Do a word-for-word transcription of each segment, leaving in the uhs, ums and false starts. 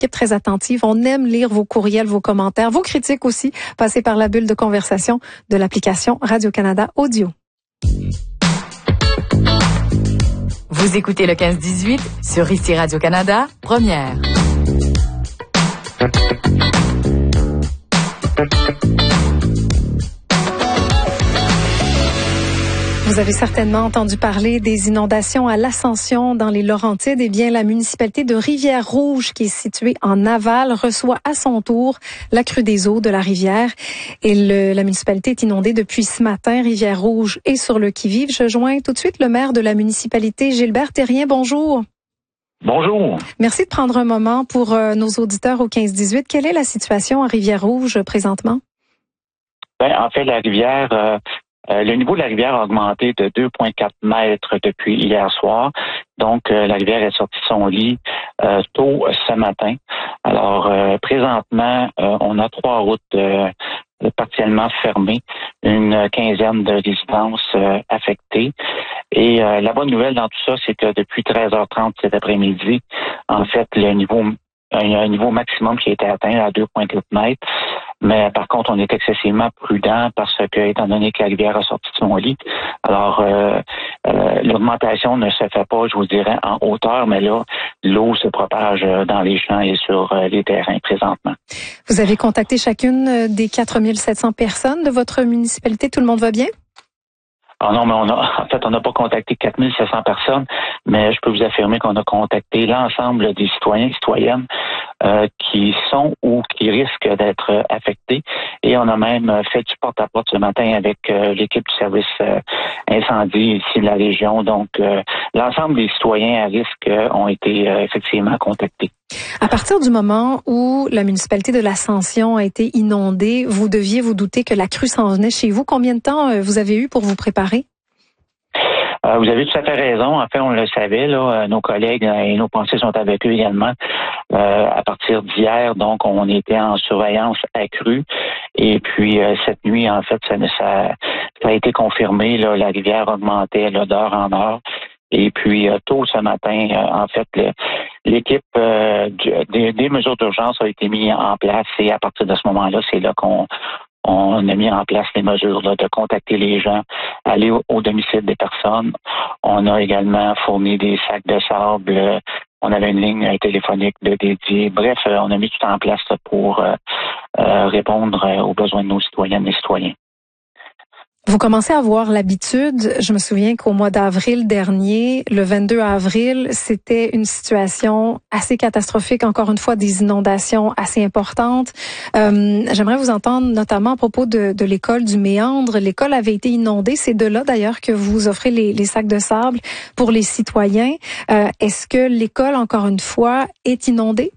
équipe très attentive. On aime lire vos courriels, vos commentaires, vos critiques aussi. Passez par la bulle de conversation de l'application Radio-Canada Audio. Vous écoutez le quinze dix-huit sur ici Radio-Canada, première. Vous avez certainement entendu parler des inondations à l'Ascension dans les Laurentides. Eh bien, la municipalité de Rivière-Rouge, qui est située en aval, reçoit à son tour la crue des eaux de la rivière. Et le, la municipalité est inondée depuis ce matin. Rivière-Rouge est sur le qui-vive. Je joins tout de suite le maire de la municipalité, Gilbert Thérien. Bonjour. Bonjour. Merci de prendre un moment pour euh, nos auditeurs au quinze dix-huit. Quelle est la situation à Rivière-Rouge euh, présentement? Ben, en fait, la rivière... Euh... Euh, le niveau de la rivière a augmenté de deux virgule quatre mètres depuis hier soir. Donc, euh, la rivière est sortie de son lit euh, tôt ce matin. Alors, euh, présentement, euh, on a trois routes euh, partiellement fermées, une quinzaine de résidences euh, affectées. Et euh, la bonne nouvelle dans tout ça, c'est que depuis treize heures trente cet après-midi, en fait, le niveau il y a un niveau maximum qui a été atteint à deux virgule quatre mètres. Mais par contre, on est excessivement prudent parce que, étant donné que la rivière a sorti de son lit, alors euh, euh, l'augmentation ne se fait pas, je vous dirais, en hauteur, mais là, l'eau se propage dans les champs et sur euh, les terrains présentement. Vous avez contacté chacune des quatre mille sept cents personnes de votre municipalité. Tout le monde va bien? Ah non, mais on a, en fait, on n'a pas contacté quatre mille sept cents personnes, mais je peux vous affirmer qu'on a contacté l'ensemble des citoyens et citoyennes euh, qui sont ou qui risquent d'être affectés. Et on a même fait du porte-à-porte ce matin avec euh, l'équipe du service euh, incendie ici de la région. Donc, euh, l'ensemble des citoyens à risque euh, ont été euh, effectivement contactés. À partir du moment où la municipalité de l'Ascension a été inondée, vous deviez vous douter que la crue s'en venait chez vous. Combien de temps euh, vous avez eu pour vous préparer? Euh, vous avez tout à fait raison. En fait, on le savait, là, nos collègues et nos pensées sont avec eux également. Euh, à partir d'hier, donc, on était en surveillance accrue. Et puis, euh, cette nuit, en fait, ça, ça, ça a été confirmé. Là, la rivière augmentait là, d'heure en heure. Et puis, euh, tôt ce matin, euh, en fait, le, l'équipe euh, du, des, des mesures d'urgence a été mise en place. Et à partir de ce moment-là, c'est là qu'on on a mis en place les mesures là, de contacter les gens, aller au, au domicile des personnes. On a également fourni des sacs de sable. On avait une ligne téléphonique de dédiée. Bref, on a mis tout en place pour euh, euh, répondre aux besoins de nos citoyennes et citoyens. Vous commencez à avoir l'habitude. Je me souviens qu'au mois d'avril dernier, le vingt-deux avril, c'était une situation assez catastrophique. Encore une fois, des inondations assez importantes. Euh, j'aimerais vous entendre notamment à propos de, de l'école du Méandre. L'école avait été inondée. C'est de là d'ailleurs que vous offrez les, les sacs de sable pour les citoyens. Euh, est-ce que l'école, encore une fois, est inondée?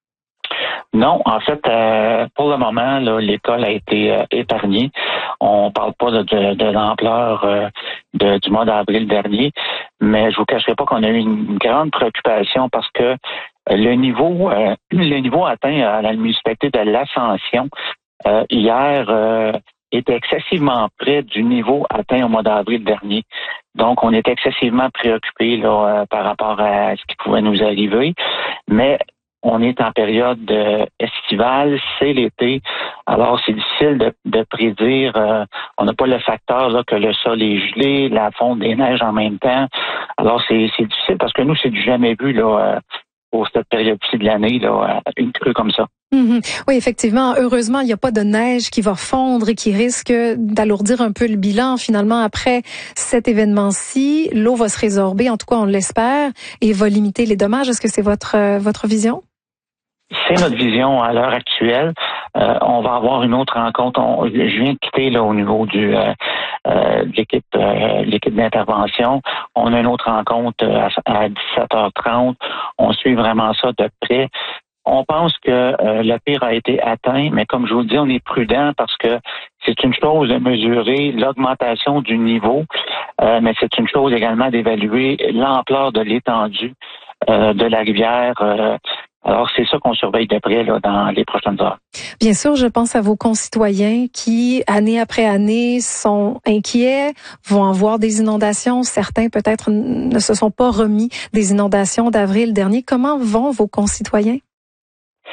Non, en fait, euh, pour le moment, là, l'école a été euh, épargnée. On parle pas de, de, de l'ampleur euh, de, du mois d'avril dernier, mais je vous cacherai pas qu'on a eu une grande préoccupation parce que le niveau, euh, le niveau atteint à la municipalité de l'Ascension euh, hier euh, était excessivement près du niveau atteint au mois d'avril dernier. Donc, on était excessivement préoccupés là euh, par rapport à ce qui pouvait nous arriver, mais on est en période euh, estivale, c'est l'été, alors c'est difficile de, de prédire. Euh, on n'a pas le facteur là que le sol est gelé, la fonte des neiges en même temps. Alors c'est, c'est difficile parce que nous, c'est du jamais vu là euh, pour cette période-ci de l'année, là, une crue comme ça. Mm-hmm. Oui, effectivement. Heureusement, il n'y a pas de neige qui va fondre et qui risque d'alourdir un peu le bilan. Finalement, après cet événement-ci, l'eau va se résorber, en tout cas on l'espère, et va limiter les dommages. Est-ce que c'est votre euh, votre vision? C'est notre vision à l'heure actuelle. Euh, on va avoir une autre rencontre. On, je viens de quitter là au niveau du euh, euh, de l'équipe euh, l'équipe d'intervention. On a une autre rencontre à, à dix-sept heures trente. On suit vraiment ça de près. On pense que euh, le pire a été atteint, mais comme je vous le dis, on est prudent parce que c'est une chose de mesurer l'augmentation du niveau, euh, mais c'est une chose également d'évaluer l'ampleur de l'étendue euh, de la rivière. Euh, Alors, c'est ça qu'on surveille de près là, dans les prochaines heures. Bien sûr, je pense à vos concitoyens qui, année après année, sont inquiets, vont avoir des inondations. Certains, peut-être, ne se sont pas remis des inondations d'avril dernier. Comment vont vos concitoyens?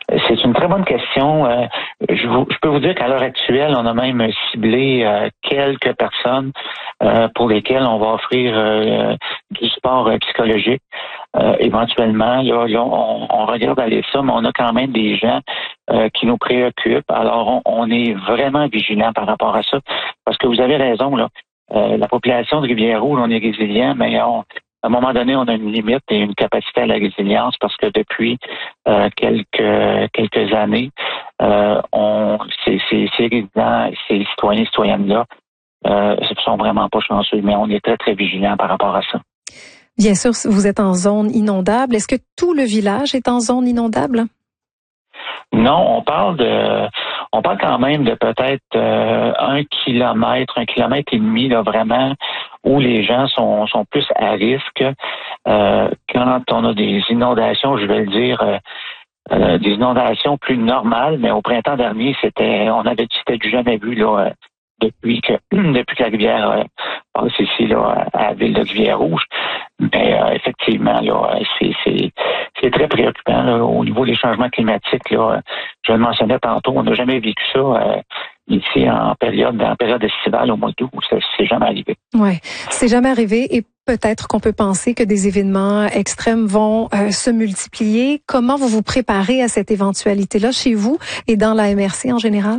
C'est une très bonne question. Euh, je, vous, je peux vous dire qu'à l'heure actuelle, on a même ciblé euh, quelques personnes euh, pour lesquelles on va offrir euh, du support euh, psychologique. Euh, éventuellement, là, là on, on regarde aller ça, mais on a quand même des gens euh, qui nous préoccupent. Alors, on, on est vraiment vigilant par rapport à ça, parce que vous avez raison, là. Euh, la population de Rivière-Rouge, on est résilient, mais on, à un moment donné, on a une limite et une capacité à la résilience parce que depuis euh, quelques quelques années, euh, on ces, ces, ces résidents, ces citoyens et citoyennes-là euh, ne sont vraiment pas chanceux, mais on est très, très vigilants par rapport à ça. Bien sûr, vous êtes en zone inondable. Est-ce que tout le village est en zone inondable? Non, on parle de, on parle quand même de peut-être euh, un kilomètre, un kilomètre et demi là vraiment où les gens sont sont plus à risque euh, quand on a des inondations, je vais le dire, euh, euh, des inondations plus normales. Mais au printemps dernier, c'était, on avait c'était du jamais vu là. Euh, depuis que depuis que la rivière euh, passe ici là à la ville de Rivière-Rouge. Mais euh, effectivement, là, c'est, c'est, c'est très préoccupant là, au niveau des changements climatiques. Là, je le mentionnais tantôt, on n'a jamais vécu ça euh, ici en période, en période estivale au mois d'août. Ça, c'est jamais arrivé. Oui, c'est jamais arrivé et peut-être qu'on peut penser que des événements extrêmes vont euh, se multiplier. Comment vous vous préparez à cette éventualité-là chez vous et dans la M R C en général?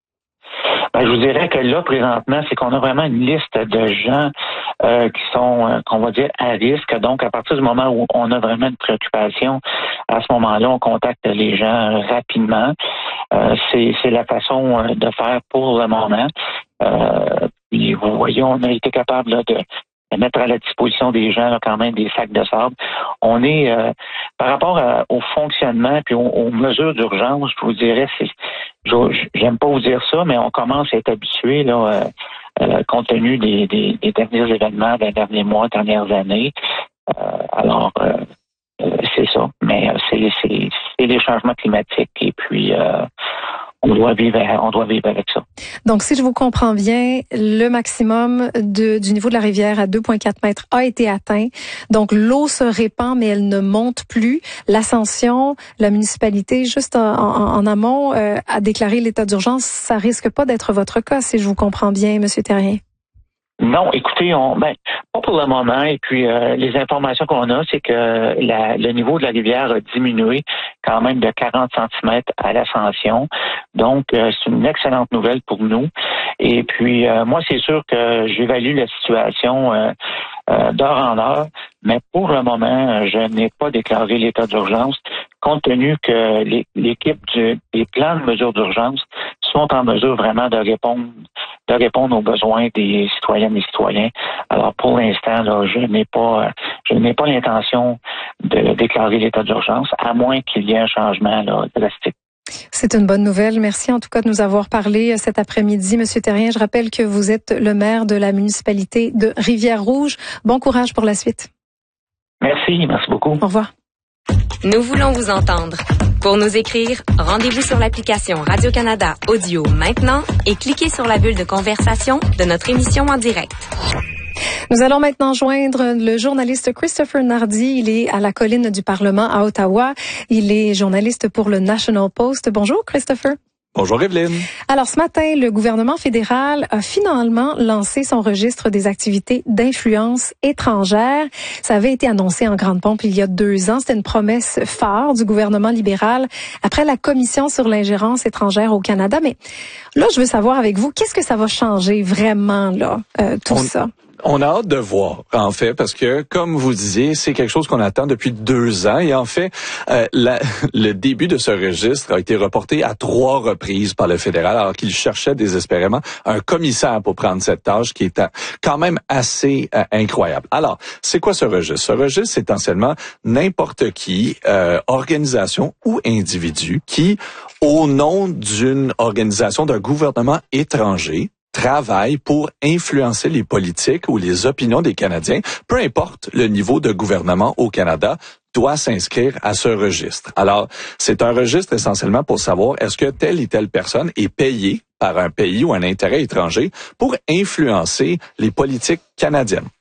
Ben, je vous dirais que là, présentement, c'est qu'on a vraiment une liste de gens euh, qui sont, euh, qu'on va dire, à risque. Donc, à partir du moment où on a vraiment une préoccupation, à ce moment-là, on contacte les gens rapidement. Euh, c'est, c'est la façon de faire pour le moment. Euh, puis, vous voyez, on a été capable là, de mettre à la disposition des gens là, quand même des sacs de sable. On est, euh, par rapport à, au fonctionnement puis aux, aux mesures d'urgence, je vous dirais, c'est, je, j'aime pas vous dire ça, mais on commence à être habitué là, euh, euh, compte tenu des, des, des derniers événements des derniers mois, dernières années. Euh, alors, euh, euh, c'est ça. Mais euh, c'est, c'est, c'est les changements climatiques et puis euh, on doit vivre, on doit vivre avec ça. Donc, si je vous comprends bien, le maximum de, du niveau de la rivière à deux virgule quatre mètres a été atteint. Donc, l'eau se répand, mais elle ne monte plus. L'Ascension, la municipalité, juste en, en, en amont, euh, a déclaré l'état d'urgence. Ça risque pas d'être votre cas, si je vous comprends bien, Monsieur Terrien. Non, écoutez, on, ben, pas pour le moment. Et puis, euh, les informations qu'on a, c'est que la, le niveau de la rivière a diminué quand même de quarante centimètres à l'Ascension. Donc, euh, c'est une excellente nouvelle pour nous. Et puis, euh, moi, c'est sûr que j'évalue la situation euh, euh, d'heure en heure, mais pour le moment, je n'ai pas déclaré l'état d'urgence, compte tenu que les, l'équipe du, des plans de mesures d'urgence sont en mesure vraiment de répondre de répondre aux besoins des citoyennes et citoyens. Alors pour l'instant, là, je n'ai pas je n'ai pas l'intention de déclarer l'état d'urgence, à moins qu'il y ait un changement là, drastique. C'est une bonne nouvelle. Merci en tout cas de nous avoir parlé cet après-midi, Monsieur Terrien. Je rappelle que vous êtes le maire de la municipalité de Rivière-Rouge. Bon courage pour la suite. Merci, merci beaucoup. Au revoir. Nous voulons vous entendre. Pour nous écrire, rendez-vous sur l'application Radio-Canada Audio maintenant et cliquez sur la bulle de conversation de notre émission en direct. Nous allons maintenant joindre le journaliste Christopher Nardi. Il est à la colline du Parlement à Ottawa. Il est journaliste pour le National Post. Bonjour, Christopher. Bonjour Evelyne. Alors ce matin, le gouvernement fédéral a finalement lancé son registre des activités d'influence étrangère. Ça avait été annoncé en grande pompe il y a deux ans. C'était une promesse phare du gouvernement libéral après la Commission sur l'ingérence étrangère au Canada. Mais là, je veux savoir avec vous, qu'est-ce que ça va changer vraiment là, euh, tout On... ça? On a hâte de voir, en fait, parce que, comme vous disiez, c'est quelque chose qu'on attend depuis deux ans. Et en fait, euh, la, le début de ce registre a été reporté à trois reprises par le fédéral, alors qu'il cherchait désespérément un commissaire pour prendre cette tâche qui est quand même assez euh, incroyable. Alors, c'est quoi ce registre? Ce registre, c'est essentiellement n'importe qui, euh, organisation ou individu, qui, au nom d'une organisation, d'un gouvernement étranger, travaille pour influencer les politiques ou les opinions des Canadiens, peu importe le niveau de gouvernement au Canada, doit s'inscrire à ce registre. Alors, c'est un registre essentiellement pour savoir est-ce que telle et telle personne est payée par un pays ou un intérêt étranger pour influencer les politiques canadiennes.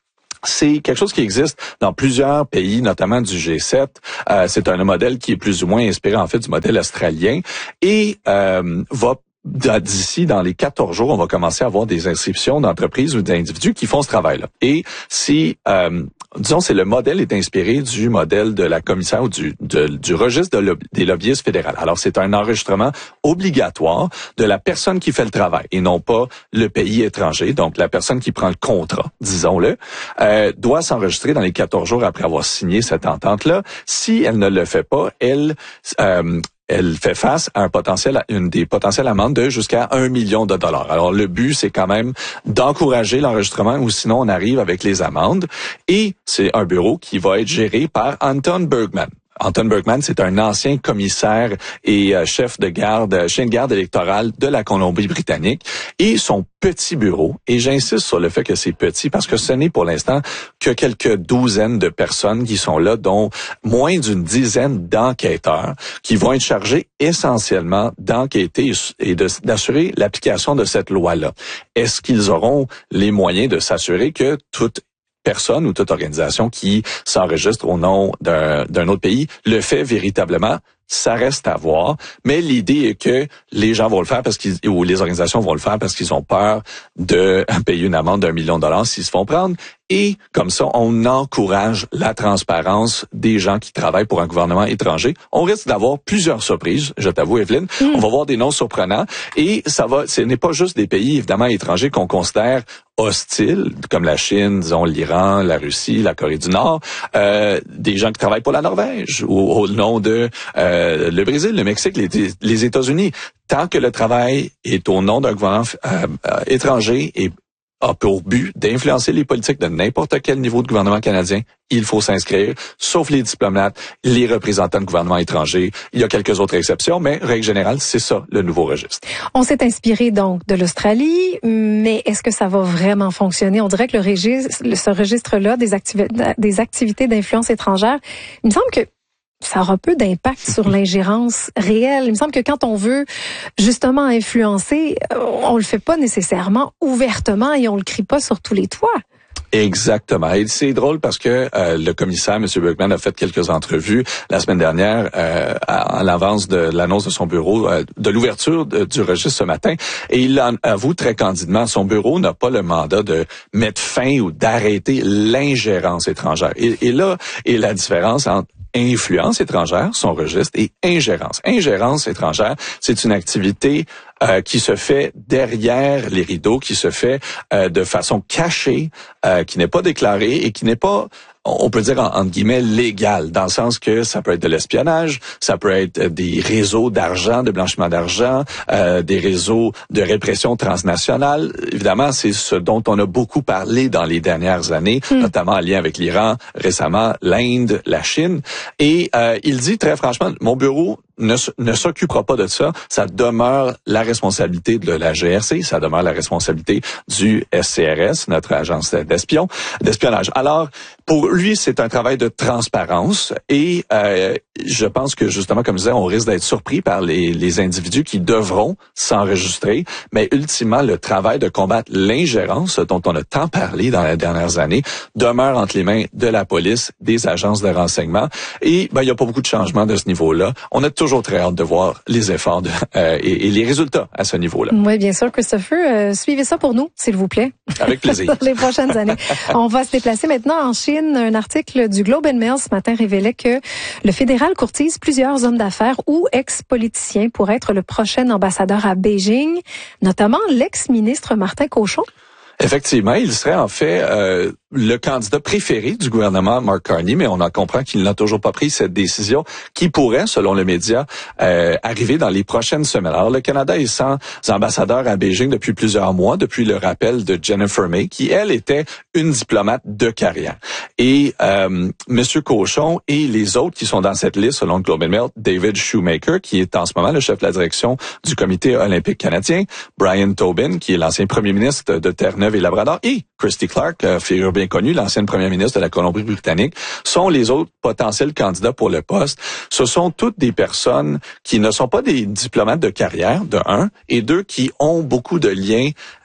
C'est quelque chose qui existe dans plusieurs pays, notamment du G sept. Euh, c'est un modèle qui est plus ou moins inspiré en fait du modèle australien et euh, va d'ici, dans les quatorze jours, on va commencer à avoir des inscriptions d'entreprises ou d'individus qui font ce travail-là. Et si, euh, disons, c'est le modèle est inspiré du modèle de la commissaire ou du, de, du registre de lob- des lobbyistes fédéraux. Alors, c'est un enregistrement obligatoire de la personne qui fait le travail et non pas le pays étranger. Donc, la personne qui prend le contrat, disons-le, euh, doit s'enregistrer dans les quatorze jours après avoir signé cette entente-là. Si elle ne le fait pas, elle... Euh, elle fait face à un potentiel, une des potentielles amendes de jusqu'à un million de dollars. Alors, le but, c'est quand même d'encourager l'enregistrement ou sinon on arrive avec les amendes. Et c'est un bureau qui va être géré par Anton Bergman. Anton Bergman, c'est un ancien commissaire et euh, chef de garde, chien de garde électoral de la Colombie-Britannique. Et son petit bureau, et j'insiste sur le fait que c'est petit parce que ce n'est pour l'instant que quelques douzaines de personnes qui sont là, dont moins d'une dizaine d'enquêteurs qui vont être chargés essentiellement d'enquêter et de, d'assurer l'application de cette loi-là. Est-ce qu'ils auront les moyens de s'assurer que toute personne ou toute organisation qui s'enregistre au nom d'un, d'un autre pays le fait véritablement? Ça reste à voir, mais l'idée est que les gens vont le faire parce qu'ils, ou les organisations vont le faire parce qu'ils ont peur de payer une amende d'un million de dollars s'ils se font prendre. Et comme ça, on encourage la transparence des gens qui travaillent pour un gouvernement étranger. On risque d'avoir plusieurs surprises, je t'avoue, Evelyne. Mm. On va voir des noms surprenants et ça va. Ce n'est pas juste des pays évidemment étrangers qu'on considère hostiles, comme la Chine, disons l'Iran, la Russie, la Corée du Nord, euh, des gens qui travaillent pour la Norvège ou au nom de euh, le Brésil, le Mexique, les, les États-Unis. Tant que le travail est au nom d'un gouvernement euh, euh, étranger et a pour but d'influencer les politiques de n'importe quel niveau de gouvernement canadien, il faut s'inscrire, sauf les diplomates, les représentants de gouvernements étrangers. Il y a quelques autres exceptions, mais règle générale, c'est ça, le nouveau registre. On s'est inspiré donc de l'Australie, mais est-ce que ça va vraiment fonctionner? On dirait que le registre, ce registre-là des, activi- des activités d'influence étrangère, il me semble que ça aura peu d'impact sur l'ingérence réelle. Il me semble que quand on veut justement influencer, on le fait pas nécessairement ouvertement et on le crie pas sur tous les toits. Exactement. Et c'est drôle parce que euh, le commissaire, M. Bergman, a fait quelques entrevues la semaine dernière euh, à, à l'avance de l'annonce de son bureau, euh, de l'ouverture de, du registre ce matin. Et il en avoue très candidement, son bureau n'a pas le mandat de mettre fin ou d'arrêter l'ingérence étrangère. Et, et là est la différence entre influence étrangère, son registre, et ingérence. Ingérence étrangère, c'est une activité euh, qui se fait derrière les rideaux, qui se fait euh, de façon cachée, euh, qui n'est pas déclarée et qui n'est pas, on peut dire entre guillemets, légal, dans le sens que ça peut être de l'espionnage, ça peut être des réseaux d'argent, de blanchiment d'argent, euh, des réseaux de répression transnationale. Évidemment, c'est ce dont on a beaucoup parlé dans les dernières années, mmh. notamment en lien avec l'Iran, récemment l'Inde, la Chine. Et euh, il dit très franchement, mon bureau ne, ne s'occupera pas de ça. Ça demeure la responsabilité de la G R C, ça demeure la responsabilité du S C R S, notre agence d'espion, d'espionnage. Alors, pour lui, c'est un travail de transparence et euh, je pense que justement, comme je disais, on risque d'être surpris par les, les individus qui devront s'enregistrer, mais ultimement, le travail de combattre l'ingérence dont on a tant parlé dans les dernières années demeure entre les mains de la police, des agences de renseignement et ben il y a pas beaucoup de changements de ce niveau-là. On a toujours très hâte de voir les efforts de, euh, et, et les résultats à ce niveau-là. Oui, bien sûr, Christopher. Euh, suivez ça pour nous, s'il vous plaît. Avec plaisir. Dans les prochaines années. On va se déplacer maintenant en Chine. Un article du Globe and Mail ce matin révélait que le fédéral courtise plusieurs hommes d'affaires ou ex-politiciens pour être le prochain ambassadeur à Beijing, notamment l'ex-ministre Martin Cauchon. Effectivement, il serait en fait euh, le candidat préféré du gouvernement, Mark Carney, mais on en comprend qu'il n'a toujours pas pris cette décision qui pourrait, selon le média, euh, arriver dans les prochaines semaines. Alors, le Canada est sans ambassadeur à Beijing depuis plusieurs mois, depuis le rappel de Jennifer May, qui, elle, était une diplomate de carrière. Et euh, M. Cauchon et les autres qui sont dans cette liste, selon le Globe and Mail, David Shoemaker, qui est en ce moment le chef de la direction du Comité olympique canadien, Brian Tobin, qui est l'ancien premier ministre de Terre-Neuve et Labrador, et Christy Clark, euh, figure bien connue, l'ancienne première ministre de la Colombie-Britannique, sont les autres potentiels candidats pour le poste. Ce sont toutes des personnes qui ne sont pas des diplomates de carrière, de un, et deux, qui ont beaucoup de liens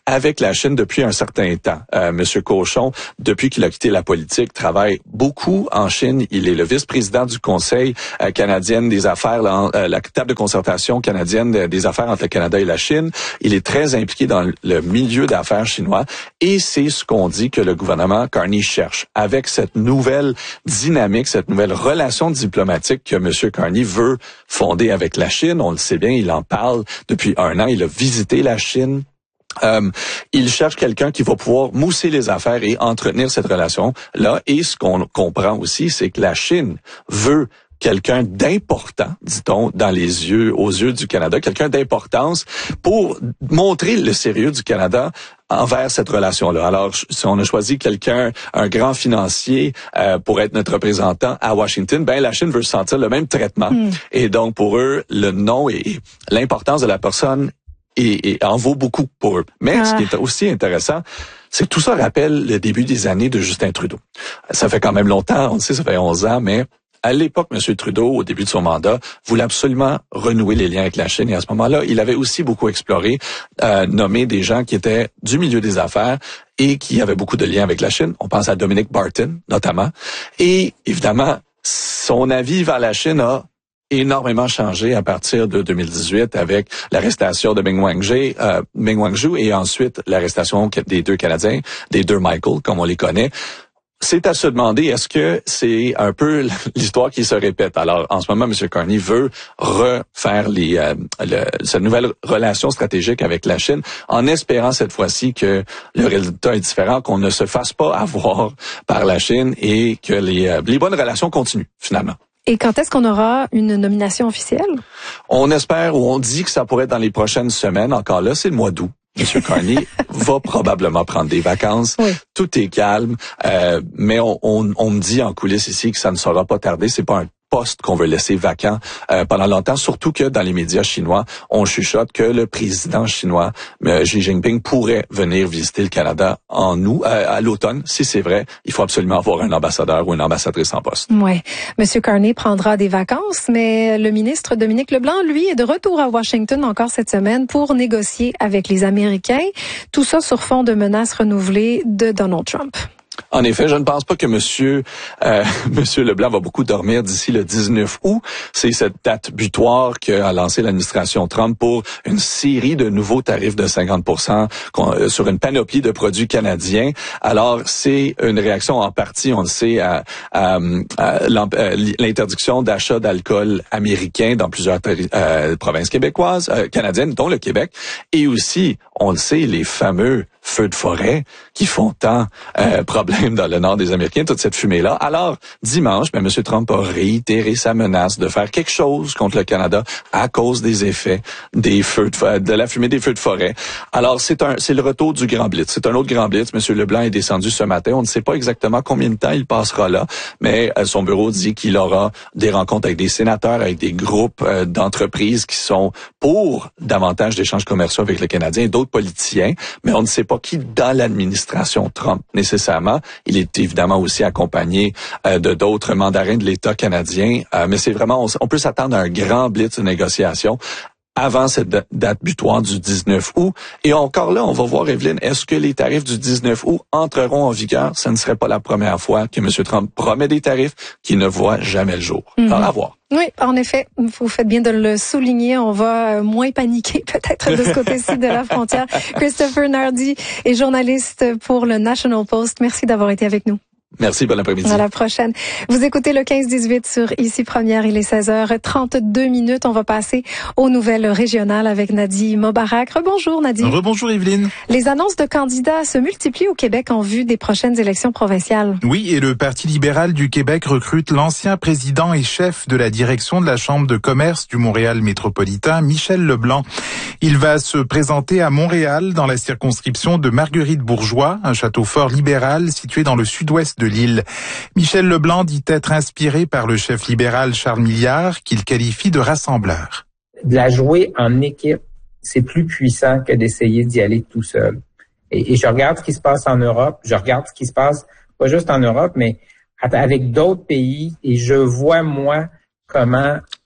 avec la Chine depuis un certain temps. Euh, Monsieur Cochon, depuis qu'il a quitté la politique, travaille beaucoup en Chine. Il est le vice-président du Conseil euh, canadien des affaires, la, euh, la table de concertation canadienne des affaires entre le Canada et la Chine. Il est très impliqué dans le milieu d'affaires chinois et c'est ce qu'on dit que le gouvernement Carney cherche. Avec cette nouvelle dynamique, cette nouvelle relation diplomatique que M. Carney veut fonder avec la Chine, on le sait bien, il en parle depuis un an, il a visité la Chine. Euh, il cherche quelqu'un qui va pouvoir mousser les affaires et entretenir cette relation-là. Et ce qu'on comprend aussi, c'est que la Chine veut quelqu'un d'important, dit-on, dans les yeux, aux yeux du Canada, quelqu'un d'importance pour montrer le sérieux du Canada envers cette relation-là. Alors, si on a choisi quelqu'un, un grand financier, euh, pour être notre représentant à Washington, ben la Chine veut sentir le même traitement. Mm. Et donc, pour eux, le nom et l'importance de la personne et, et en vaut beaucoup pour eux. Mais ah. ce qui est aussi intéressant, c'est que tout ça rappelle le début des années de Justin Trudeau. Ça fait quand même longtemps, on le sait, ça fait onze ans, mais à l'époque, M. Trudeau, au début de son mandat, voulait absolument renouer les liens avec la Chine. Et à ce moment-là, il avait aussi beaucoup exploré, euh, nommé des gens qui étaient du milieu des affaires et qui avaient beaucoup de liens avec la Chine. On pense à Dominic Barton, notamment. Et évidemment, son avis vers la Chine a énormément changé à partir de deux mille dix-huit avec l'arrestation de Meng Wanzhou, euh, Meng Wanzhou et ensuite l'arrestation des deux Canadiens, des deux Michael, comme on les connaît. C'est à se demander, est-ce que c'est un peu l'histoire qui se répète? Alors, en ce moment, M. Carney veut refaire les, euh, le, cette nouvelle relation stratégique avec la Chine en espérant cette fois-ci que le résultat est différent, qu'on ne se fasse pas avoir par la Chine et que les, euh, les bonnes relations continuent, finalement. Et quand est-ce qu'on aura une nomination officielle? On espère ou on dit que ça pourrait être dans les prochaines semaines. Encore là, c'est le mois d'août. M. Carney va probablement prendre des vacances. Oui. Tout est calme, euh, mais on, on, on me dit en coulisses ici que ça ne sera pas tardé. C'est pas un poste qu'on veut laisser vacant euh, pendant longtemps, surtout que dans les médias chinois, on chuchote que le président chinois, euh, Xi Jinping, pourrait venir visiter le Canada en août, euh, à l'automne. Si c'est vrai, il faut absolument avoir un ambassadeur ou une ambassadrice en poste. Oui. Monsieur Carney prendra des vacances, mais le ministre Dominique Leblanc, lui, est de retour à Washington encore cette semaine pour négocier avec les Américains. Tout ça sur fond de menaces renouvelées de Donald Trump. En effet, je ne pense pas que Monsieur euh, Monsieur Leblanc va beaucoup dormir d'ici le dix-neuf août. C'est cette date butoir qu'a lancée l'administration Trump pour une série de nouveaux tarifs de cinquante pour cent sur une panoplie de produits canadiens. Alors, c'est une réaction en partie, on le sait, à, à, à l'interdiction d'achat d'alcool américain dans plusieurs euh, provinces québécoises, euh, canadiennes, dont le Québec, et aussi, on le sait, les fameux feux de forêt qui font tant euh, problème dans le nord des Américains, toute cette fumée-là. Alors, dimanche, ben, M. Trump a réitéré sa menace de faire quelque chose contre le Canada à cause des effets des feux de, de la fumée des feux de forêt. Alors, c'est un, c'est le retour du Grand Blitz. C'est un autre Grand Blitz. M. Leblanc est descendu ce matin. On ne sait pas exactement combien de temps il passera là, mais euh, son bureau dit qu'il aura des rencontres avec des sénateurs, avec des groupes euh, d'entreprises qui sont pour davantage d'échanges commerciaux avec le Canadien et d'autres politiciens, mais on ne sait pas qui dans l'administration Trump nécessairement. Il est évidemment aussi accompagné euh, de d'autres mandarins de l'État canadien, euh, mais c'est vraiment, on, on peut s'attendre à un grand blitz de négociation avant cette date butoir du dix-neuf août. Et encore là, on va voir, Evelyne, est-ce que les tarifs du dix-neuf août entreront en vigueur? Ce ne serait pas la première fois que M. Trump promet des tarifs qui ne voient jamais le jour. Mm-hmm. Alors, à voir. Oui, en effet, vous faites bien de le souligner. On va moins paniquer peut-être de ce côté-ci de la frontière. Christopher Nardi est journaliste pour le National Post. Merci d'avoir été avec nous. Merci, bon après-midi. À la prochaine. Vous écoutez le quinze dix-huit sur Ici Première, il est seize heures trente-deux minutes. On va passer aux nouvelles régionales avec Nadi Mobarak. Rebonjour Nadi. Rebonjour Evelyne. Les annonces de candidats se multiplient au Québec en vue des prochaines élections provinciales. Oui, et le Parti libéral du Québec recrute l'ancien président et chef de la direction de la Chambre de commerce du Montréal métropolitain, Michel Leblanc. Il va se présenter à Montréal dans la circonscription de Marguerite-Bourgeois, un château fort libéral situé dans le sud-ouest de l'île. Michel Leblanc dit être inspiré par le chef libéral Charles Milliard, qu'il qualifie de rassembleur. De la jouer en équipe, c'est plus puissant que d'essayer d'y aller tout seul. Et, et je regarde ce qui se passe en Europe, je regarde ce qui se passe, pas juste en Europe, mais avec d'autres pays, et je vois, moi, comment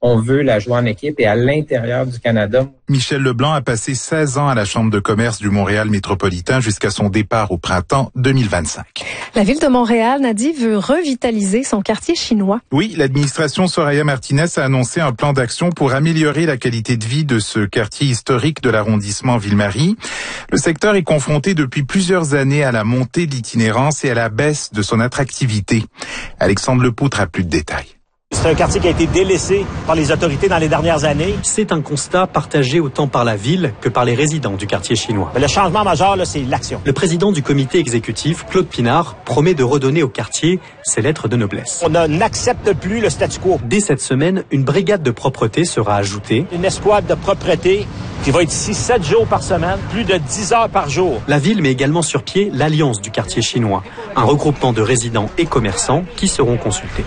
On veut la jouer en équipe et à l'intérieur du Canada. Michel Leblanc a passé seize ans à la Chambre de commerce du Montréal métropolitain jusqu'à son départ au printemps deux mille vingt-cinq. La ville de Montréal, Nadie, veut revitaliser son quartier chinois. Oui, l'administration Soraya Martinez a annoncé un plan d'action pour améliorer la qualité de vie de ce quartier historique de l'arrondissement Ville-Marie. Le secteur est confronté depuis plusieurs années à la montée de l'itinérance et à la baisse de son attractivité. Alexandre Lepoutre a plus de détails. C'est un quartier qui a été délaissé par les autorités dans les dernières années. C'est un constat partagé autant par la ville que par les résidents du quartier chinois. Mais le changement majeur, là, c'est l'action. Le président du comité exécutif, Claude Pinard, promet de redonner au quartier ses lettres de noblesse. On n'accepte plus le statu quo. Dès cette semaine, une brigade de propreté sera ajoutée. Une escouade de propreté qui va être ici sept jours par semaine, plus de dix heures par jour. La ville met également sur pied l'Alliance du quartier chinois, un regroupement de résidents et commerçants qui seront consultés.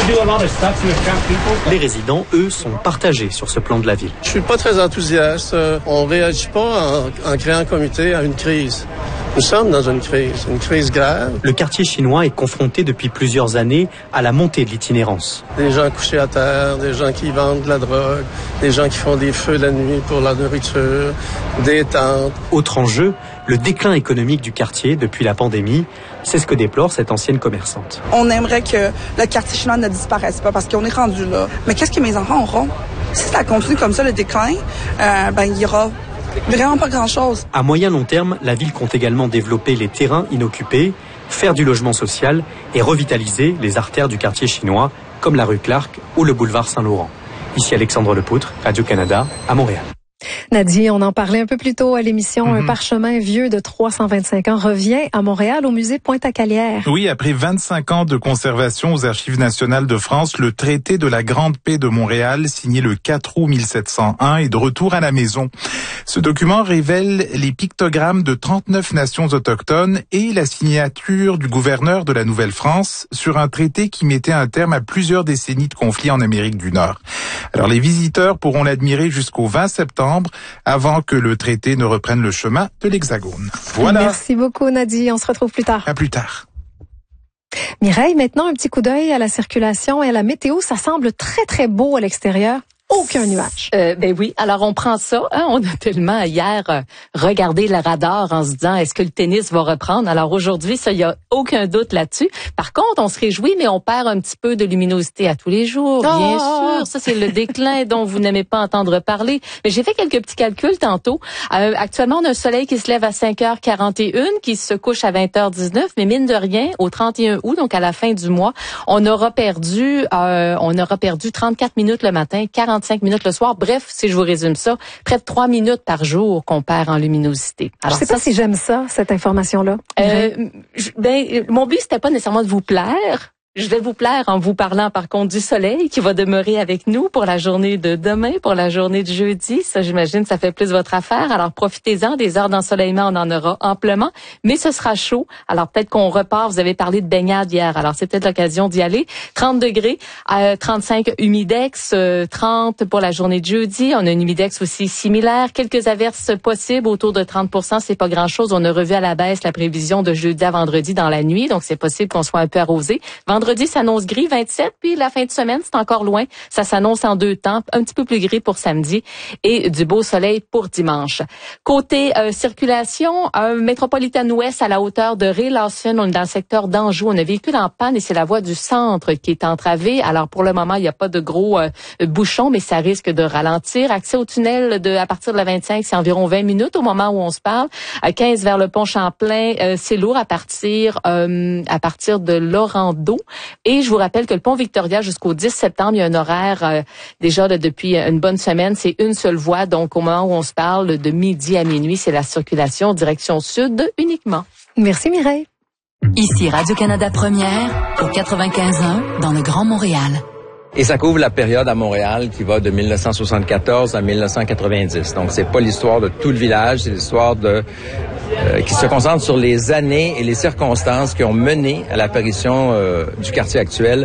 Les résidents, eux, sont partagés sur ce plan de la ville. Je suis pas très enthousiaste. On réagit pas en, en créant un comité à une crise. Nous sommes dans une crise, une crise grave. Le quartier chinois est confronté depuis plusieurs années à la montée de l'itinérance. Des gens couchés à terre, des gens qui vendent de la drogue, des gens qui font des feux la nuit pour la nourriture, des tentes. Autre enjeu, le déclin économique du quartier depuis la pandémie. C'est ce que déplore cette ancienne commerçante. On aimerait que le quartier chinois ne disparaisse pas parce qu'on est rendu là. Mais qu'est-ce que mes enfants auront? Si ça continue comme ça, le déclin, euh, ben il y aura vraiment pas grand-chose. À moyen long terme, la ville compte également développer les terrains inoccupés, faire du logement social et revitaliser les artères du quartier chinois, comme la rue Clark ou le boulevard Saint-Laurent. Ici Alexandre Lepoutre, Radio-Canada, à Montréal. Nadie, on en parlait un peu plus tôt à l'émission. Mm-hmm. Un parchemin vieux de trois cent vingt-cinq ans revient à Montréal au musée Pointe-à-Calière. Oui, après vingt-cinq ans de conservation aux Archives nationales de France, le traité de la Grande Paix de Montréal, signé le quatre août mille sept cent un, est de retour à la maison. Ce document révèle les pictogrammes de trente-neuf nations autochtones et la signature du gouverneur de la Nouvelle-France sur un traité qui mettait un terme à plusieurs décennies de conflits en Amérique du Nord. Alors, les visiteurs pourront l'admirer jusqu'au vingt septembre, avant que le traité ne reprenne le chemin de l'Hexagone. Voilà. Merci beaucoup, Nadie. On se retrouve plus tard. À plus tard. Mireille, maintenant un petit coup d'œil à la circulation et à la météo. Ça semble très, très beau à l'extérieur. Aucun nuage. Euh, ben oui, alors on prend ça. Hein, on a tellement hier euh, regardé le radar en se disant est-ce que le tennis va reprendre. Alors aujourd'hui, ça, il y a aucun doute là-dessus. Par contre, on se réjouit, mais on perd un petit peu de luminosité à tous les jours, oh! Bien sûr. Ça, c'est le déclin dont vous n'aimez pas entendre parler. Mais j'ai fait quelques petits calculs tantôt. Euh, actuellement, on a un soleil qui se lève à cinq heures quarante et une, qui se couche à vingt heures dix-neuf, mais mine de rien, au trente et un août, donc à la fin du mois, on aura perdu, euh, on aura perdu trente-quatre minutes le matin, quarante cinq minutes le soir. Bref, si je vous résume ça, près de trois minutes par jour qu'on perd en luminosité. Alors, je sais ça, pas si j'aime ça, cette information-là. Euh, je, ben, mon but, c'était pas nécessairement de vous plaire. Je vais vous plaire en vous parlant par contre du soleil qui va demeurer avec nous pour la journée de demain, pour la journée de jeudi. Ça, j'imagine, ça fait plus votre affaire. Alors, profitez-en. Des heures d'ensoleillement, on en aura amplement. Mais ce sera chaud. Alors, peut-être qu'on repart. Vous avez parlé de baignade hier. Alors, c'est peut-être l'occasion d'y aller. trente degrés, euh, trente-cinq humidex, euh, trente pour la journée de jeudi. On a une humidex aussi similaire. Quelques averses possibles autour de trente pour cent. C'est pas grand-chose. On a revu à la baisse la prévision de jeudi à vendredi dans la nuit. Donc, c'est possible qu'on soit un peu arrosé. Vendredi s'annonce gris, vingt-sept, puis la fin de semaine, c'est encore loin. Ça s'annonce en deux temps, un petit peu plus gris pour samedi et du beau soleil pour dimanche. Côté euh, circulation, un métropolitain ouest à la hauteur de Ray-Lawson, on est dans le secteur d'Anjou. On a véhicule en panne et c'est la voie du centre qui est entravée. Alors pour le moment, il n'y a pas de gros euh, bouchons, mais ça risque de ralentir. Accès au tunnel de à partir de la vingt-cinq, c'est environ vingt minutes au moment où on se parle. À quinze vers le pont Champlain, euh, c'est lourd à partir euh, à partir de Laurendeau. Et je vous rappelle que le pont Victoria jusqu'au dix septembre, il y a un horaire euh, déjà là, depuis une bonne semaine. C'est une seule voie. Donc, au moment où on se parle, de midi à minuit, c'est la circulation direction sud uniquement. Merci Mireille. Ici Radio-Canada Première, au quatre-vingt-quinze un, dans le Grand Montréal. Et ça couvre la période à Montréal qui va de mille neuf cent soixante-quatorze à mille neuf cent quatre-vingt-dix. Donc, c'est pas l'histoire de tout le village, c'est l'histoire de euh, qui se concentre sur les années et les circonstances qui ont mené à l'apparition euh, du quartier actuel.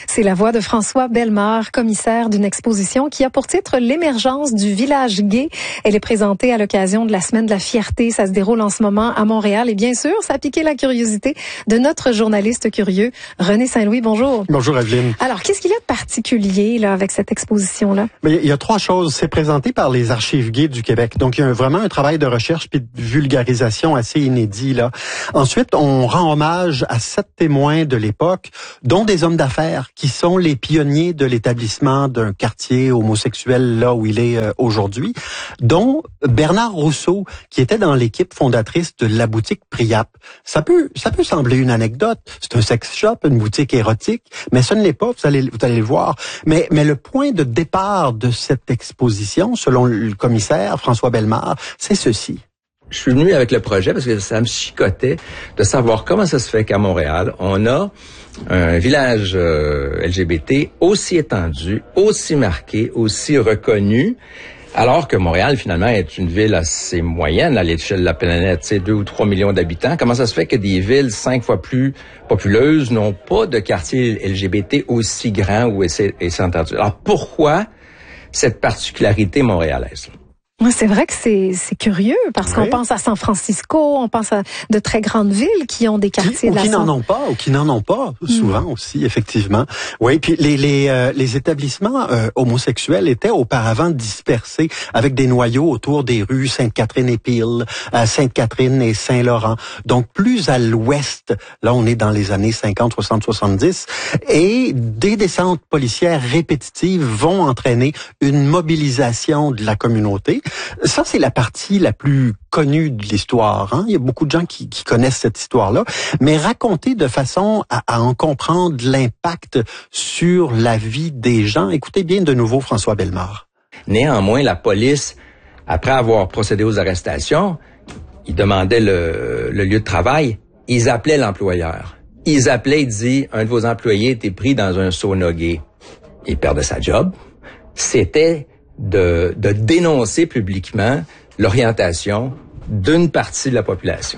C'est la voix de François Bellemare, commissaire d'une exposition qui a pour titre l'émergence du village gay. Elle est présentée à l'occasion de la Semaine de la fierté. Ça se déroule en ce moment à Montréal et bien sûr, ça a piqué la curiosité de notre journaliste curieux, René Saint-Louis. Bonjour. Bonjour Evelyne. Alors, qu'est-ce qu'il y a de particulier là avec cette exposition-là? Mais il y a trois choses. C'est présenté par les Archives gays du Québec. Donc, il y a vraiment un travail de recherche puis de vulgarisation assez inédit là. Ensuite, on rend hommage à sept témoins de l'époque, dont des hommes d'affaires qui sont les pionniers de l'établissement d'un quartier homosexuel là où il est euh, aujourd'hui, dont Bernard Rousseau, qui était dans l'équipe fondatrice de la boutique Priap. Ça peut, ça peut sembler une anecdote. C'est un sex shop, une boutique érotique, mais ce ne l'est pas. Vous allez, vous allez le voir. Mais, mais le point de départ de cette exposition, selon le commissaire François Bellemare, c'est ceci. Je suis venu avec le projet parce que ça me chicotait de savoir comment ça se fait qu'à Montréal, on a un village euh, L G B T aussi étendu, aussi marqué, aussi reconnu, alors que Montréal, finalement, est une ville assez moyenne à l'échelle de la planète, c'est deux ou trois millions d'habitants. Comment ça se fait que des villes cinq fois plus populeuses n'ont pas de quartier L G B T aussi grand ou assez étendu? Alors, pourquoi cette particularité montréalaise? C'est vrai que c'est c'est curieux parce oui. qu'on pense à San Francisco, on pense à de très grandes villes qui ont des quartiers qui, de la ou qui n'en ont pas ou qui n'en ont pas souvent mmh. aussi effectivement. Oui, puis les les euh, les établissements euh, homosexuels étaient auparavant dispersés avec des noyaux autour des rues Sainte-Catherine et Peel, euh, Sainte-Catherine et Saint-Laurent. Donc plus à l'ouest, là on est dans les années cinquante, soixante, soixante-dix et des descentes policières répétitives vont entraîner une mobilisation de la communauté. Ça, c'est la partie la plus connue de l'histoire. Hein? Il y a beaucoup de gens qui, qui connaissent cette histoire-là, mais racontée de façon à, à en comprendre l'impact sur la vie des gens. Écoutez bien de nouveau François Bellemare. Néanmoins, la police, après avoir procédé aux arrestations, ils demandaient le, le lieu de travail, ils appelaient l'employeur. Ils appelaient, ils disaient, un de vos employés était pris dans un sauna gay. Il perdait sa job. C'était de, de dénoncer publiquement l'orientation d'une partie de la population.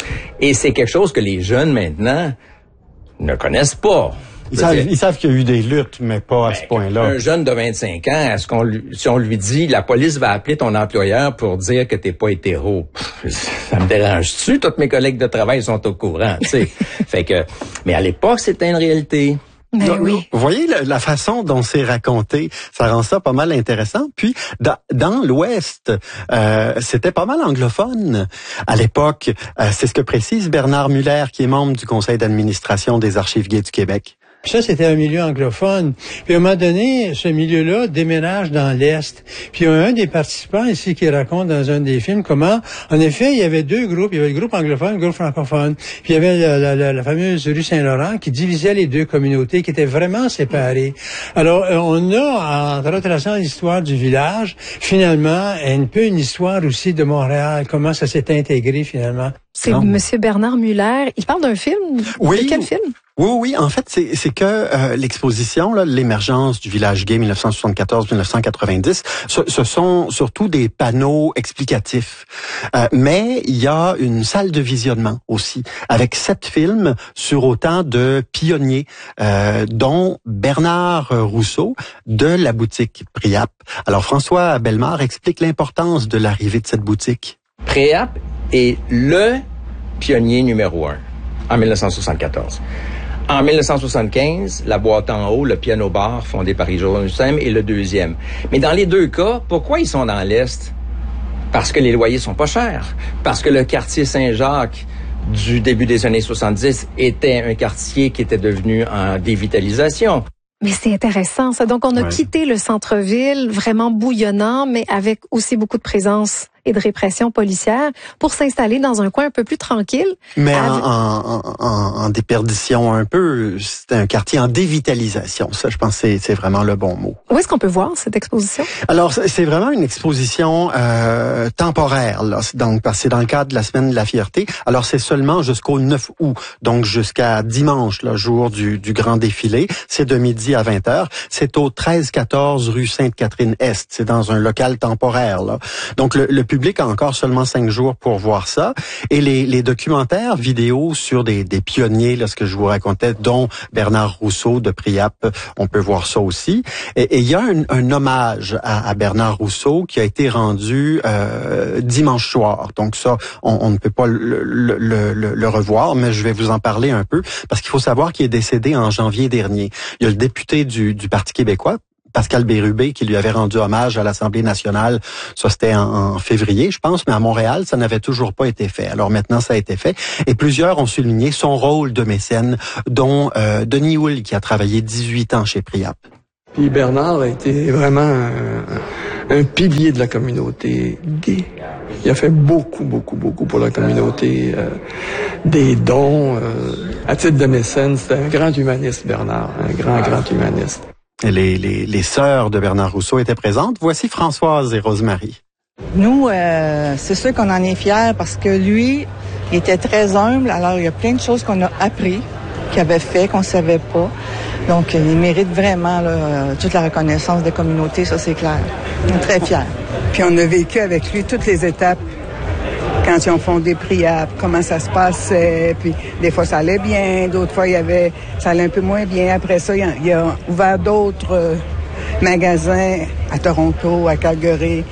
Et c'est quelque chose que les jeunes, maintenant, ne connaissent pas. Ils savent, ils savent qu'il y a eu des luttes, mais pas à ben, ce point-là. Un jeune de vingt-cinq ans, est-ce qu'on lui, si on lui dit, la police va appeler ton employeur pour dire que t'es pas hétéro, ça me dérange-tu? Tous mes collègues de travail sont au courant, tu sais. Fait que, mais à l'époque, c'était une réalité. Mais Donc, oui. Vous voyez la, la façon dont c'est raconté, ça rend ça pas mal intéressant. Puis dans, dans l'Ouest, euh, c'était pas mal anglophone à l'époque. Euh, c'est ce que précise Bernard Muller, qui est membre du conseil d'administration des Archives gays du Québec. Puis ça, c'était un milieu anglophone. Puis à un moment donné, ce milieu-là déménage dans l'Est. Puis il y a un des participants ici qui raconte dans un des films comment, en effet, il y avait deux groupes. Il y avait le groupe anglophone, le groupe francophone. Puis il y avait la, la, la, la fameuse rue Saint-Laurent qui divisait les deux communautés, qui étaient vraiment séparées. Alors, on a, en retraçant l'histoire du village, finalement, un peu une histoire aussi de Montréal, comment ça s'est intégré finalement. C'est Monsieur Bernard Muller. Il parle d'un film? Oui. De quel film? Oui, oui. En fait, c'est, c'est que euh, l'exposition, là, l'émergence du village gay dix-neuf cent soixante-quatorze à dix-neuf cent quatre-vingt-dix, ce, ce sont surtout des panneaux explicatifs. Euh, mais il y a une salle de visionnement aussi, avec sept films sur autant de pionniers, euh, dont Bernard Rousseau de la boutique Priap. Alors, François Bellemare explique l'importance de l'arrivée de cette boutique. Priap est le pionnier numéro un en dix-neuf cent soixante-quatorze. En dix-neuf cent soixante-quinze, la boîte en haut, le piano-bar fondé par Yves Sam est le deuxième. Mais dans les deux cas, pourquoi ils sont dans l'Est? Parce que les loyers sont pas chers. Parce que le quartier Saint-Jacques du début des années soixante-dix était un quartier qui était devenu en dévitalisation. Mais c'est intéressant, ça. Donc, on a ouais. quitté le centre-ville vraiment bouillonnant, mais avec aussi beaucoup de présence et de répression policière pour s'installer dans un coin un peu plus tranquille. Mais en, en, en, en déperdition un peu, c'est un quartier en dévitalisation. Ça, je pense que c'est, c'est vraiment le bon mot. Où est-ce qu'on peut voir cette exposition? Alors, c'est vraiment une exposition euh, temporaire, là. Donc, parce que c'est dans le cadre de la Semaine de la fierté. Alors, c'est seulement jusqu'au neuf août, donc jusqu'à dimanche, le jour du, du grand défilé. C'est de midi à vingt heures. C'est au treize quatorze rue Sainte-Catherine-Est. C'est dans un local temporaire, là. Donc, le, le public a encore seulement cinq jours pour voir ça. Et les, les documentaires vidéo sur des, des pionniers, là, ce que je vous racontais, dont Bernard Rousseau de Priap, on peut voir ça aussi. Et il y a un, un hommage à, à Bernard Rousseau qui a été rendu euh, dimanche soir. Donc ça, on, on ne peut pas le, le, le, le revoir, mais je vais vous en parler un peu, parce qu'il faut savoir qu'il est décédé en janvier dernier. Il y a le député du, du Parti québécois, Pascal Bérubé, qui lui avait rendu hommage à l'Assemblée nationale. Ça, c'était en, en février, je pense, mais à Montréal, ça n'avait toujours pas été fait. Alors maintenant, ça a été fait. Et plusieurs ont souligné son rôle de mécène, dont euh, Denis Hull, qui a travaillé dix-huit ans chez Priap. Puis Bernard a été vraiment un, un pilier de la communauté gay. Il a fait beaucoup, beaucoup, beaucoup pour la communauté. Euh, des dons. Euh, à titre de mécène, c'était un grand humaniste, Bernard. Un grand, grand humaniste. Les, les, les sœurs de Bernard Rousseau étaient présentes. Voici Françoise et Rosemary. Nous, euh, c'est sûr qu'on en est fiers parce que lui, il était très humble. Alors, il y a plein de choses qu'on a appris, qu'il avait fait, qu'on savait pas. Donc, il mérite vraiment là, toute la reconnaissance des communautés, ça c'est clair. On est très fiers. Puis on a vécu avec lui toutes les étapes. Quand ils ont fondé Priap, comment ça se passait, puis des fois ça allait bien, d'autres fois il y avait, ça allait un peu moins bien. Après ça, il a, il a ouvert d'autres euh, magasins à Toronto, à Calgary.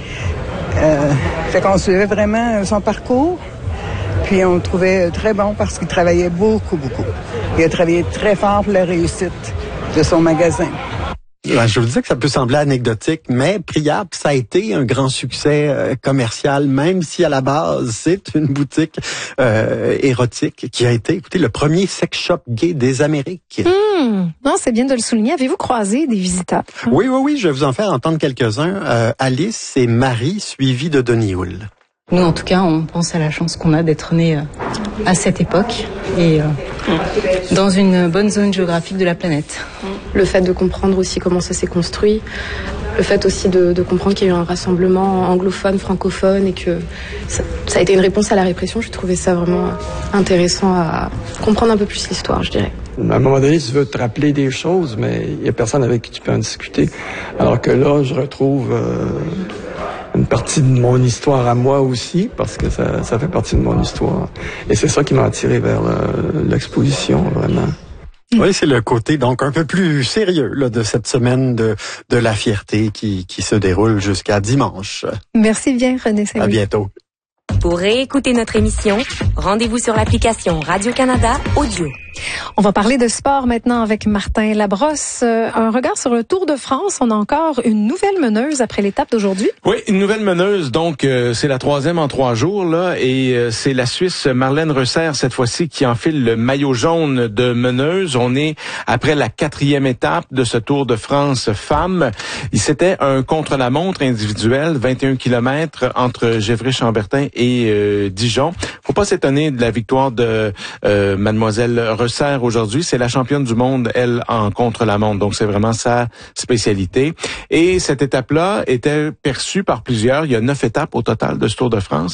Euh, fait qu'on suivait vraiment son parcours, puis on le trouvait très bon parce qu'il travaillait beaucoup, beaucoup. Il a travaillé très fort pour la réussite de son magasin. Je vous disais que ça peut sembler anecdotique, mais Priap, ça a été un grand succès euh, commercial, même si à la base, c'est une boutique euh, érotique qui a été, écoutez, le premier sex shop gay des Amériques. Mmh, non, c'est bien de le souligner. Avez-vous croisé des visiteurs? Oui, oui, oui, je vais vous en faire entendre quelques-uns. Euh, Alice et Marie, suivies de Denis Hull. Nous, en tout cas, on pense à la chance qu'on a d'être nés euh, à cette époque et euh, dans une bonne zone géographique de la planète. Le fait de comprendre aussi comment ça s'est construit, le fait aussi de, de comprendre qu'il y a eu un rassemblement anglophone, francophone et que ça, ça a été une réponse à la répression, j'ai trouvé ça vraiment intéressant à comprendre un peu plus l'histoire, je dirais. À un moment donné, tu veux te rappeler des choses, mais il n'y a personne avec qui tu peux en discuter. Alors que là, je retrouve... Euh, une partie de mon histoire à moi aussi, parce que ça, ça fait partie de mon histoire. Et c'est ça qui m'a attiré vers le, l'exposition, vraiment. Oui, c'est le côté donc un peu plus sérieux là, de cette semaine de, de la fierté qui, qui se déroule jusqu'à dimanche. Merci bien, René. Salut. À bientôt. Pour réécouter notre émission, rendez-vous sur l'application Radio-Canada Audio. On va parler de sport maintenant avec Martin Labrosse. Euh, un regard sur le Tour de France. On a encore une nouvelle meneuse après l'étape d'aujourd'hui. Oui, une nouvelle meneuse. Donc, euh, c'est la troisième en trois jours, là. Et euh, c'est la Suisse Marlène Reusser, cette fois-ci, qui enfile le maillot jaune de meneuse. On est après la quatrième étape de ce Tour de France femmes. C'était un contre-la-montre individuel, vingt et un kilomètres entre Gevrey-Chambertin et euh, Dijon. Faut pas s'étonner de la victoire de euh, Mademoiselle Reusser aujourd'hui. C'est la championne du monde, elle, en contre-la-montre. Donc, c'est vraiment sa spécialité. Et cette étape-là était perçue par plusieurs. Il y a neuf étapes au total de ce Tour de France.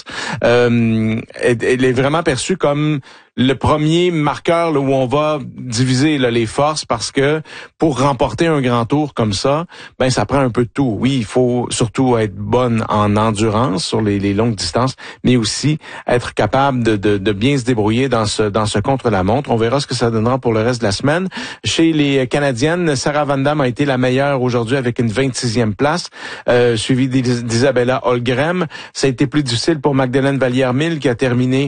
Euh, elle, elle est vraiment perçue comme le premier marqueur là, où on va diviser là, les forces, parce que pour remporter un grand tour comme ça, ben ça prend un peu de tout. Oui, il faut surtout être bonne en endurance sur les, les longues distances, mais aussi être capable de, de, de bien se débrouiller dans ce dans ce contre-la-montre. On verra ce que ça donnera pour le reste de la semaine. Chez les Canadiennes, Sarah Van Damme a été la meilleure aujourd'hui avec une vingt-sixième place, euh, suivie d'Isabella Holmgren. Ça a été plus difficile pour Magdalene Vallière-Mille qui a terminé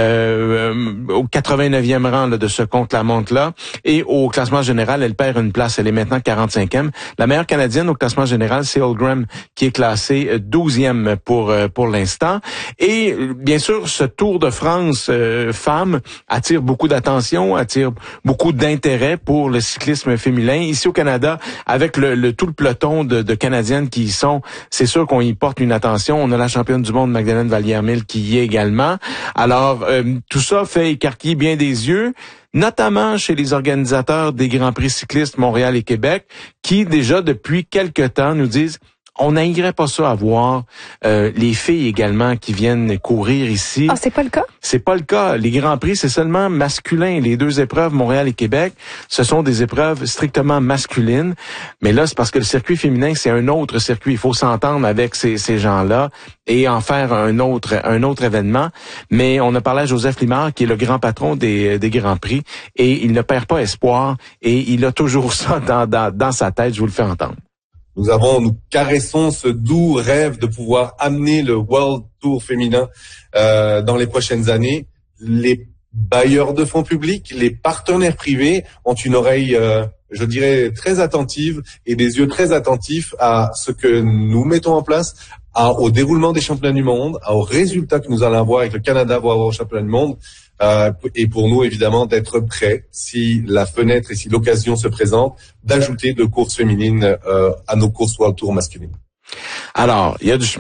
euh, au quatre-vingt-neuvième rang là, de ce contre-la-montre-là. Et au classement général, elle perd une place. Elle est maintenant quarante-cinquième. La meilleure Canadienne au classement général, c'est Holmgren, qui est classée douzième pour pour l'instant. Et bien sûr, ce Tour de France euh, femmes attire beaucoup d'attention, attire beaucoup d'intérêt pour le cyclisme féminin. Ici au Canada, avec le, le tout le peloton de, de Canadiennes qui y sont, c'est sûr qu'on y porte une attention. On a la championne du monde, Magdalene Vallière-Mille, qui y est également. Alors, euh, tout ça fait écarquiller bien des yeux, notamment chez les organisateurs des Grands Prix cyclistes Montréal et Québec, qui déjà depuis quelque temps nous disent On n'haïrait pas ça à voir euh, les filles également qui viennent courir ici. Ah, c'est pas le cas? C'est pas le cas. Les Grands Prix, c'est seulement masculin. Les deux épreuves, Montréal et Québec, ce sont des épreuves strictement masculines. Mais là, c'est parce que le circuit féminin, c'est un autre circuit. Il faut s'entendre avec ces, ces gens-là et en faire un autre un autre événement. Mais on a parlé à Joseph Limard, qui est le grand patron des, des Grands Prix, et il ne perd pas espoir et il a toujours ça dans, dans, dans sa tête. Je vous le fais entendre. Nous avons, nous caressons ce doux rêve de pouvoir amener le World Tour féminin euh, dans les prochaines années. Les bailleurs de fonds publics, les partenaires privés ont une oreille, euh, je dirais, très attentive et des yeux très attentifs à ce que nous mettons en place, à, au déroulement des championnats du monde, à, aux résultats que nous allons avoir avec le Canada pour avoir au championnat du monde. Euh, et pour nous, évidemment, d'être prêts, si la fenêtre et si l'occasion se présente, d'ajouter de courses féminines euh, à nos courses World Tour masculines. Alors, il y a du